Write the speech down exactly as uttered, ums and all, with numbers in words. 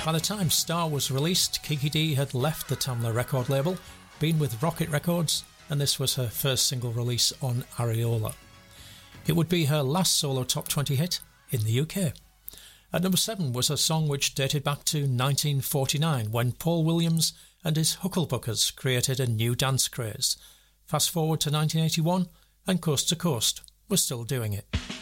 By the time Star was released, Kiki Dee had left the Tamla record label, been with Rocket Records, and this was her first single release on Areola. It would be her last solo top twenty hit in the U K. At number seven was a song which dated back to nineteen forty-nine, when Paul Williams and his Hucklebuckers created a new dance craze. Fast forward to nineteen eighty-one, and Coast to Coast was still doing it.